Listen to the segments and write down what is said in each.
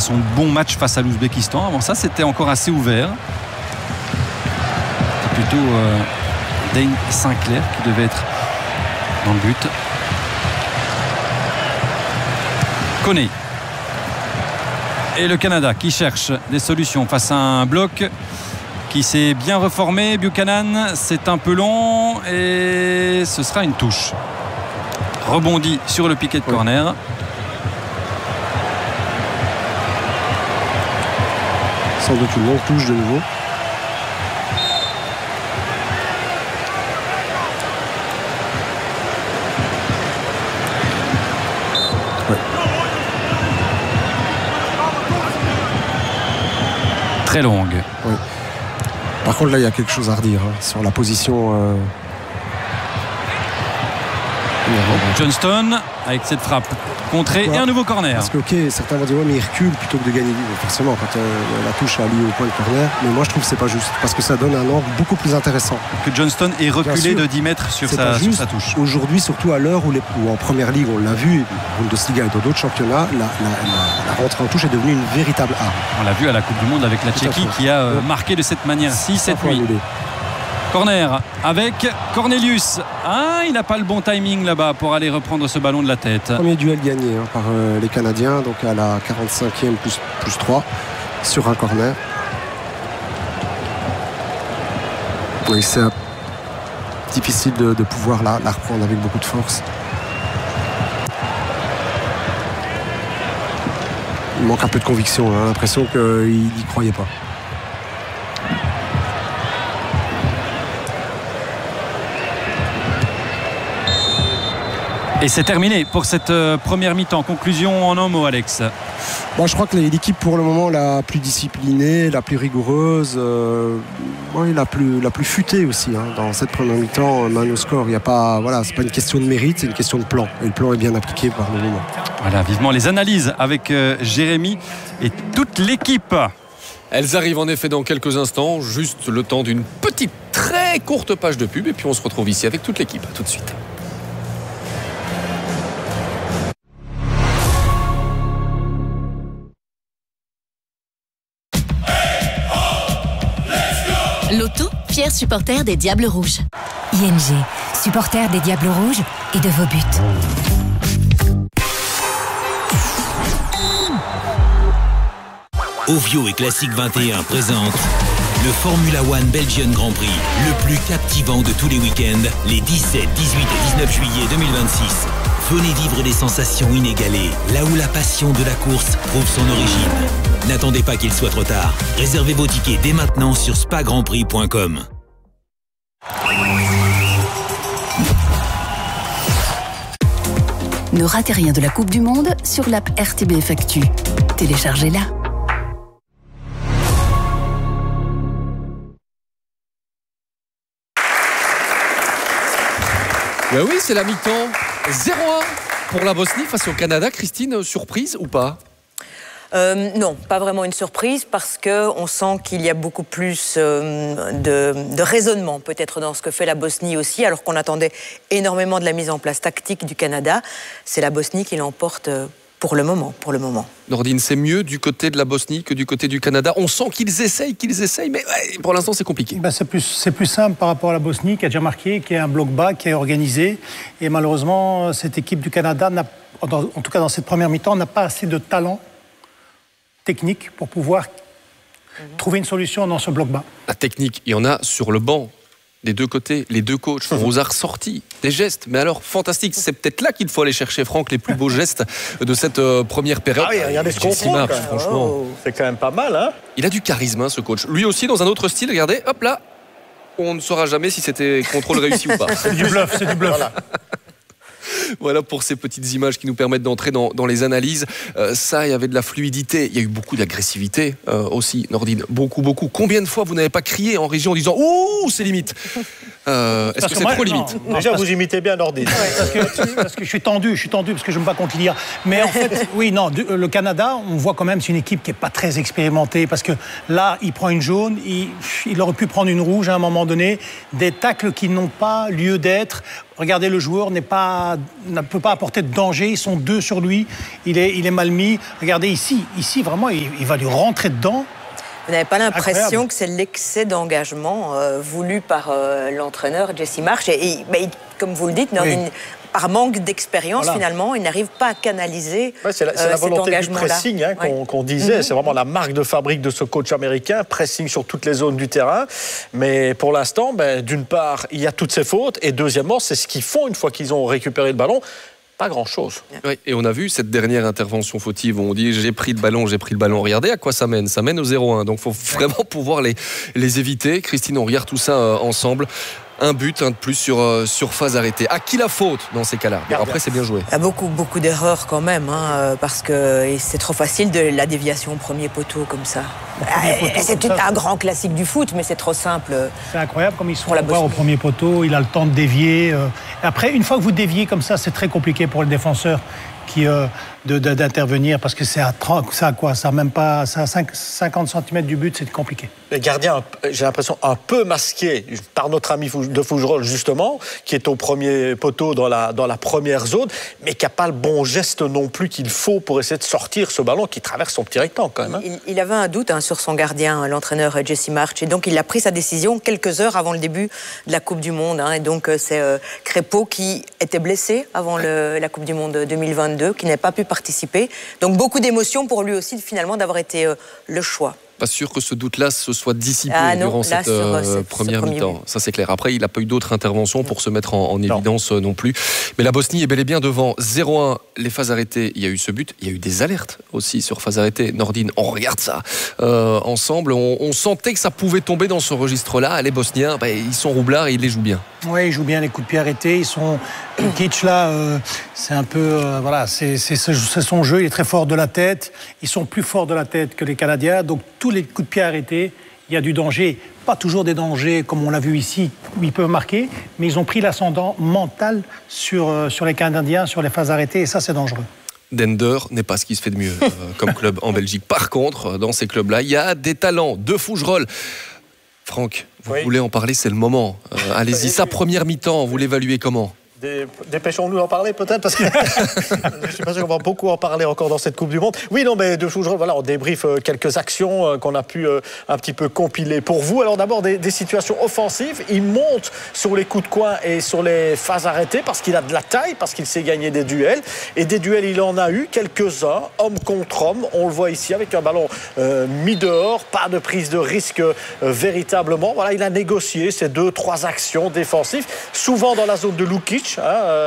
son bon match face à l'Ouzbékistan. Avant ça, c'était encore assez ouvert. C'était plutôt Dane Sinclair qui devait être dans le but. Koné. Et le Canada qui cherche des solutions face à un bloc qui s'est bien reformé. Buchanan, c'est un peu long et ce sera une touche. Rebondit sur le piqué de corner. Sans doute une longue touche de nouveau. Très longue. Oui. Par contre, là, il y a quelque chose à redire sur la position. Johnston avec cette frappe contrée et un nouveau corner. Parce que, certains vont dire, mais il recule plutôt que de gagner. Forcément, quand la touche a lieu au point de corner. Mais moi, je trouve que c'est pas juste. Parce que ça donne un angle beaucoup plus intéressant. Que Johnston ait reculé de 10 mètres sur sa touche. Aujourd'hui, surtout à l'heure où en première ligue, on l'a vu, Bundesliga et dans d'autres championnats, la rentrée en touche est devenue une véritable arme. On l'a vu à la Coupe du Monde avec la Tchéquie qui a marqué de cette manière-ci cette nuit. Corner avec Cornelius. Il n'a pas le bon timing là-bas pour aller reprendre ce ballon de la tête. Premier duel gagné par les Canadiens, donc à la 45e plus 3 sur un corner. Oui, c'est difficile de pouvoir la reprendre avec beaucoup de force. Il manque un peu de conviction. On a l'impression qu'il n'y croyait pas. Et c'est terminé pour cette première mi-temps. Conclusion en un mot, Alex. Bon, je crois que l'équipe pour le moment la plus disciplinée, la plus rigoureuse, la plus futée aussi dans cette première mi-temps. Man au score, c'est pas une question de mérite, c'est une question de plan. Et le plan est bien appliqué par le moment. Voilà, vivement les analyses avec Jérémy et toute l'équipe. Elles arrivent en effet dans quelques instants, juste le temps d'une petite très courte page de pub et puis on se retrouve ici avec toute l'équipe. À tout de suite. Loto, fier supporter des Diables Rouges. ING, supporter des Diables Rouges et de vos buts. Ovio et Classique 21 présentent le Formula One Belgian Grand Prix, le plus captivant de tous les week-ends, les 17, 18 et 19 juillet 2026. Venez vivre des sensations inégalées, là où la passion de la course trouve son origine. N'attendez pas qu'il soit trop tard. Réservez vos tickets dès maintenant sur spagrandprix.com. Ne ratez rien de la Coupe du Monde sur l'app RTBF Actu. Téléchargez-la. Ben oui, c'est la mi-temps. 0-1 pour la Bosnie face au Canada. Christine, surprise ou pas ? Non, pas vraiment une surprise parce qu'on sent qu'il y a beaucoup plus de raisonnement peut-être dans ce que fait la Bosnie aussi, alors qu'on attendait énormément de la mise en place tactique du Canada. C'est la Bosnie qui l'emporte pour le moment. Nordine, c'est mieux du côté de la Bosnie que du côté du Canada. On sent qu'ils essayent, mais pour l'instant c'est compliqué. C'est plus simple par rapport à la Bosnie qui a déjà marqué, qui est un bloc bas, qui est organisé. Et malheureusement, cette équipe du Canada, en tout cas dans cette première mi-temps, n'a pas assez de talent technique pour pouvoir trouver une solution dans ce bloc bas. La technique, il y en a sur le banc des deux côtés. Les deux coachs, on vous a ressorti des gestes, mais alors fantastique. C'est peut-être là qu'il faut aller chercher, Franck, les plus beaux gestes de cette première période. Ah oui, regardez ce qu'on fait, franchement. Oh, c'est quand même pas mal, hein. Il a du charisme, ce coach. Lui aussi, dans un autre style, regardez, hop là, on ne saura jamais si c'était contrôle réussi ou pas. C'est du bluff. Voilà pour ces petites images qui nous permettent d'entrer dans les analyses. Ça, il y avait de la fluidité. Il y a eu beaucoup d'agressivité aussi, Nordine. Beaucoup. Combien de fois vous n'avez pas crié en région en disant « Ouh, c'est limite » Est-ce que c'est trop limite? Déjà, vous imitez bien Nordine. Parce que je suis tendu parce que je ne veux pas contredire. Mais en fait, oui, non, le Canada, on voit quand même, c'est une équipe qui n'est pas très expérimentée, parce que là, il prend une jaune, il aurait pu prendre une rouge à un moment donné, des tacles qui n'ont pas lieu d'être. Regardez, le joueur ne peut pas apporter de danger, ils sont deux sur lui, il est mal mis. Regardez ici vraiment, il va lui rentrer dedans. Vous n'avez pas l'impression Incroyable. que c'est l'excès d'engagement voulu par l'entraîneur Jesse Marsh et comme vous le dites, Nordine, par manque d'expérience, finalement, il n'arrive pas à canaliser c'est la volonté du pressing qu'on disait. C'est vraiment la marque de fabrique de ce coach américain, pressing sur toutes les zones du terrain. Mais pour l'instant, d'une part, il y a toutes ces fautes, et deuxièmement, c'est ce qu'ils font une fois qu'ils ont récupéré le ballon. Pas grand-chose. Oui, et on a vu cette dernière intervention fautive où on dit j'ai pris le ballon. Regardez à quoi ça mène. Ça mène au 0-1. Donc il faut vraiment pouvoir les éviter. Christine, on regarde tout ça ensemble. Un but, un de plus sur phase arrêtée. À qui la faute dans ces cas-là? Bon, après, c'est bien joué. Il y a beaucoup d'erreurs quand même, parce que c'est trop facile de la déviation au premier poteau comme ça. C'est un grand classique du foot, mais c'est trop simple. C'est incroyable comme ils sont au premier poteau. Il a le temps de dévier. Après, une fois que vous déviez comme ça, c'est très compliqué pour le défenseur d'intervenir, parce que c'est à 50 cm du but, c'est compliqué. Le gardien, j'ai l'impression, un peu masqué par notre ami de Fougerolles, justement, qui est au premier poteau dans la première zone, mais qui n'a pas le bon geste non plus qu'il faut pour essayer de sortir ce ballon qui traverse son petit rectangle quand même. Il avait un doute sur son gardien, l'entraîneur Jesse Marsh, et donc il a pris sa décision quelques heures avant le début de la Coupe du Monde. Et donc c'est Crépeau qui était blessé avant la Coupe du Monde 2022, qui n'a pas pu participer. Donc beaucoup d'émotions pour lui aussi, finalement, d'avoir été le choix. Pas sûr que ce doute-là se soit dissipé durant cette première mi-temps. Ça, c'est clair. Après, il n'a pas eu d'autres interventions pour se mettre en évidence non plus. Mais la Bosnie est bel et bien devant 0-1. Les phases arrêtées, il y a eu ce but. Il y a eu des alertes aussi sur phases arrêtées. Nordine, on regarde ça ensemble. On sentait que ça pouvait tomber dans ce registre-là. Les Bosniens, ils sont roublards et ils les jouent bien. Oui, ils jouent bien les coups de pied arrêtés. Ils sont... Kitsch, là, c'est un peu... c'est son jeu. Il est très fort de la tête. Ils sont plus forts de la tête que les Canadiens. Donc, tous les coups de pied arrêtés, il y a du danger. Pas toujours des dangers, comme on l'a vu ici, où ils peuvent marquer. Mais ils ont pris l'ascendant mental sur les Canadiens, sur les phases arrêtées. Et ça, c'est dangereux. Dender n'est pas ce qui se fait de mieux comme club en Belgique. Par contre, dans ces clubs-là, il y a des talents de Fougerolles. Franck, vous voulez en parler, c'est le moment. Allez-y, sa première mi-temps, vous l'évaluez comment? Dépêchons-nous d'en parler peut-être, parce que je suis pas sûr qu'on va beaucoup en parler encore dans cette Coupe du Monde. Oui, non, mais de Fougerolles, voilà, on débriefe quelques actions qu'on a pu un petit peu compiler pour vous. Alors d'abord des situations offensives. Il monte sur les coups de coin et sur les phases arrêtées parce qu'il a de la taille, parce qu'il sait gagner des duels. Et des duels, il en a eu quelques-uns, homme contre homme. On le voit ici avec un ballon mis dehors, pas de prise de risque véritablement. Voilà, il a négocié ces 2-3 actions défensives, souvent dans la zone de Lukic. Qui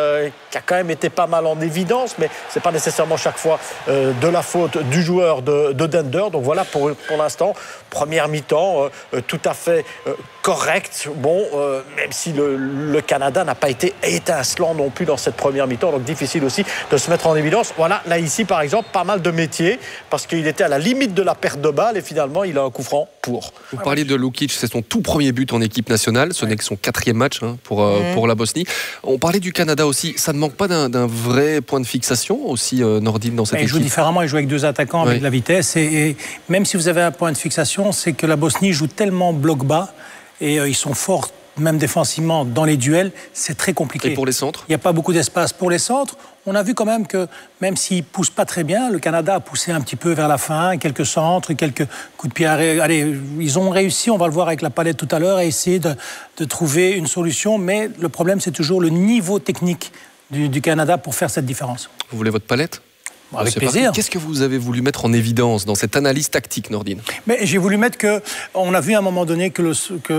a quand même été pas mal en évidence, mais c'est pas nécessairement chaque fois de la faute du joueur de Dender. Donc voilà pour l'instant, première mi-temps tout à fait correct. Bon, même si le Canada n'a pas été étincelant non plus dans cette première mi-temps, donc difficile aussi de se mettre en évidence. Voilà, là ici par exemple, pas mal de métiers, parce qu'il était à la limite de la perte de balle et finalement il a un coup franc pour. Vous parliez de Lukic, c'est son tout premier but en équipe nationale, ce n'est que son 4e match pour la Bosnie. On parlait du Canada aussi, ça ne manque pas d'un vrai point de fixation aussi, Nordine, dans cette équipe? Il joue différemment, il joue avec 2 attaquants, avec de la vitesse, et même si vous avez un point de fixation, c'est que la Bosnie joue tellement bloc bas, et ils sont forts même défensivement dans les duels, c'est très compliqué. Et pour les centres? Il n'y a pas beaucoup d'espace pour les centres. On a vu quand même que, même s'ils ne poussent pas très bien, le Canada a poussé un petit peu vers la fin, quelques centres, quelques coups de pied arrêtés. Allez, ils ont réussi, on va le voir avec la palette tout à l'heure, à essayer de trouver une solution. Mais le problème, c'est toujours le niveau technique du Canada pour faire cette différence. Vous voulez votre palette? Avec plaisir. Qu'est-ce que vous avez voulu mettre en évidence dans cette analyse tactique, Nordine? Mais j'ai voulu mettre on a vu à un moment donné qu'ils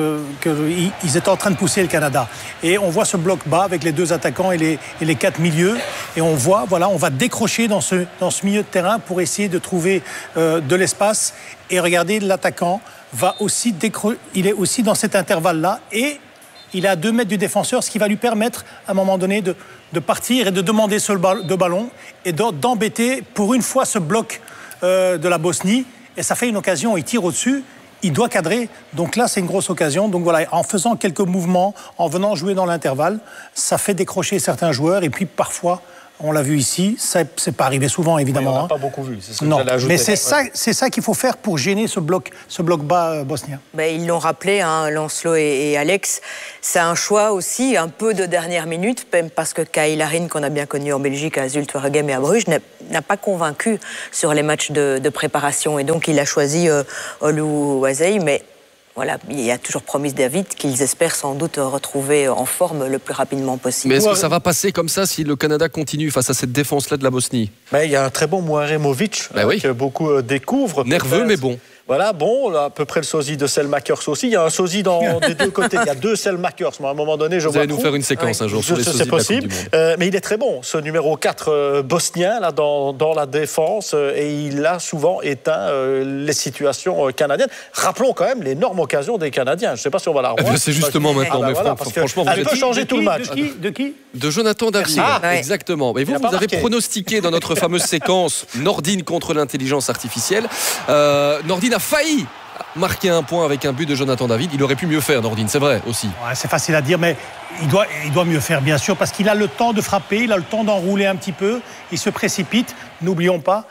étaient en train de pousser le Canada. Et on voit ce bloc bas avec les 2 attaquants et les 4 milieux. Et on voit, voilà, on va décrocher dans ce milieu de terrain pour essayer de trouver de l'espace. Et regardez, l'attaquant va aussi il est aussi dans cet intervalle-là. Et il est à 2 mètres du défenseur, ce qui va lui permettre, à un moment donné, de partir et de demander ce ballon et d'embêter, pour une fois, ce bloc de la Bosnie. Et ça fait une occasion, il tire au-dessus, il doit cadrer. Donc là, c'est une grosse occasion. Donc voilà, en faisant quelques mouvements, en venant jouer dans l'intervalle, ça fait décrocher certains joueurs. Et puis parfois, on l'a vu ici, c'est pas arrivé souvent, évidemment. Oui, on n'a pas beaucoup vu. C'est non, mais c'est ça qu'il faut faire pour gêner ce bloc bas bosnien. Ben, ils l'ont rappelé, hein, Lancelot et Alex. C'est un choix aussi un peu de dernière minute, même parce que Kyle Larin, qu'on a bien connu en Belgique, à Zulte Waregem et à Bruges, n'a pas convaincu sur les matchs de préparation. Et donc, il a choisi Oluwaseyi, mais... Voilà, il y a toujours promis David qu'ils espèrent sans doute retrouver en forme le plus rapidement possible. Mais est-ce que ça va passer comme ça si le Canada continue face à cette défense-là de la Bosnie ? Il y a un très bon Moharemovic que beaucoup découvrent. Nerveux mais bon. Voilà, bon, là, à peu près le sosie de Selmakers aussi. Il y a un sosie des deux côtés. Il y a 2 Selmakers. À un moment donné, Vous allez nous faire une séquence un jour sur les sosies. C'est possible. Mais il est très bon, ce numéro 4 bosnien, là, dans la défense. Et il a souvent éteint les situations canadiennes. Rappelons quand même l'énorme occasion des Canadiens. Je ne sais pas si on va la revoir. C'est justement maintenant. Mais franchement, elle peut changer tout le match. De qui ? De Jonathan David. Exactement. Mais vous avez pronostiqué dans notre fameuse séquence Nordin contre l'intelligence artificielle. Nordin a failli marquer un point avec un but de Jonathan David. Il aurait pu mieux faire, Nordin, c'est vrai aussi. Ouais, c'est facile à dire, mais il doit mieux faire, bien sûr, parce qu'il a le temps de frapper, il a le temps d'enrouler un petit peu, il se précipite. N'oublions pas,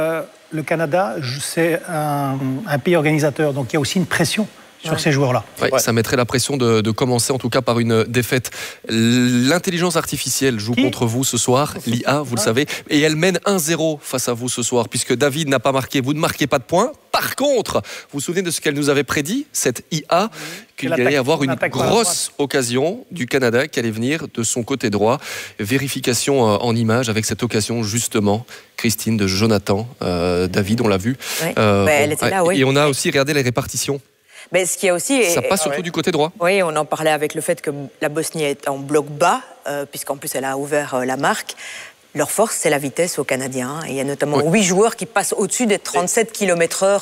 le Canada, c'est un pays organisateur, donc il y a aussi une pression sur ces joueurs-là. Ça mettrait la pression de commencer en tout cas par une défaite. L'intelligence artificielle joue contre vous ce soir, l'IA, vous le savez, et elle mène 1-0 face à vous ce soir, puisque David n'a pas marqué, vous ne marquez pas de points. Par contre, vous vous souvenez de ce qu'elle nous avait prédit, cette IA, qu'il allait y avoir une grosse occasion du Canada qui allait venir de son côté droit. Vérification en image avec cette occasion justement, Christine, de Jonathan David, on l'a vu. Elle était là, et on a aussi regardé les répartitions. Mais ce qui a aussi... Ça passe surtout du côté droit. Oui, on en parlait avec le fait que la Bosnie est en bloc bas, puisqu'en plus elle a ouvert la marque. Leur force, c'est la vitesse aux Canadiens. Et il y a notamment 8 joueurs qui passent au-dessus des 37 km/h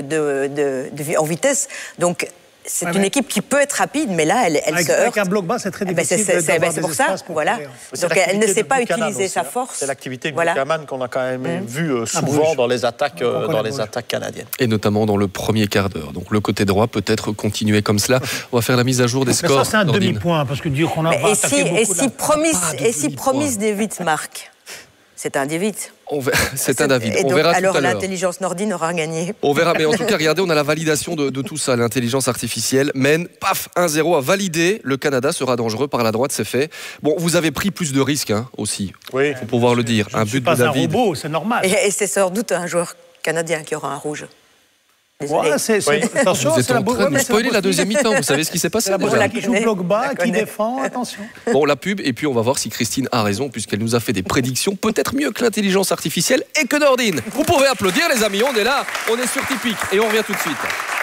en vitesse. Donc, c'est une équipe qui peut être rapide, mais là, elle se heurte. Avec un bloc bas, c'est très difficile c'est pour ça, voilà. Donc, elle ne sait pas utiliser sa force. C'est l'activité Buchanan qu'on a quand même vue souvent dans les attaques canadiennes. Et notamment dans le premier quart d'heure. Donc, le côté droit peut-être continuer comme cela. On va faire la mise à jour des scores. Mais ça, c'est un demi-point, parce que dire qu'on a attaqué beaucoup... Et si Promise David marque, c'est un David. C'est un David. On verra tout à l'heure. Alors l'intelligence Nordin aura gagné. On verra, mais en tout cas, regardez, on a la validation de tout ça. L'intelligence artificielle mène, paf, 1-0 à valider. Le Canada sera dangereux par la droite, c'est fait. Bon, vous avez pris plus de risques aussi. Oui. Il faut pouvoir le dire. Un but de David. C'est un robot, c'est normal. Et c'est sans doute un joueur canadien qui aura un rouge. Attention, vous êtes en train de spoiler la deuxième mi-temps. Vous savez ce qui s'est passé? C'est la Bosnie qui joue bloc bas, qui défend. Attention. Bon, la pub, et puis on va voir si Christine a raison, puisqu'elle nous a fait des prédictions, peut-être mieux que l'intelligence artificielle et que Nordin. Vous pouvez applaudir, les amis. On est là, on est sur Tipeee et on revient tout de suite.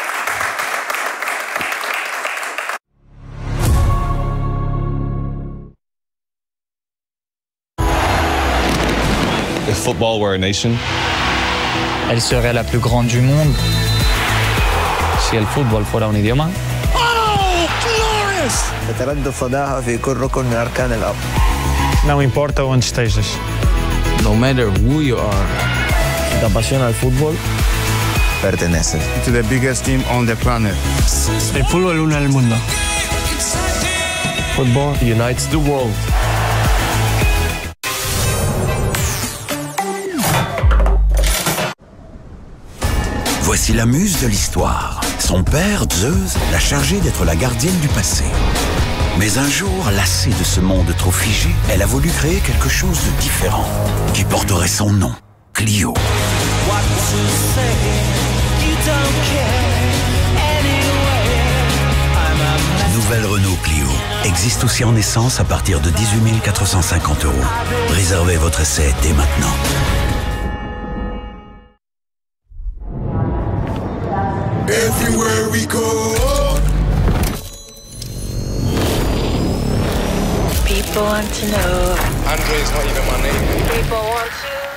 If football were a nation, elle serait la plus grande du monde. Si el fútbol fuera un idioma. Oh, glorious! أتردد فضاها في كل ركن من أركان الأرض. Não importa onde estejas. No matter who you are. Si te apasiona el fútbol, perteneces to the biggest team on the planet. El fútbol une el mundo. Football unites the world. Voici la muse de l'histoire. Son père, Zeus, l'a chargée d'être la gardienne du passé. Mais un jour, lassée de ce monde trop figé, elle a voulu créer quelque chose de différent, qui porterait son nom, Clio. Nouvelle Renault Clio existe aussi en essence à partir de 18 450 €. Réservez votre essai dès maintenant. Everywhere we go, people want to know. Andre's not even my name. People want to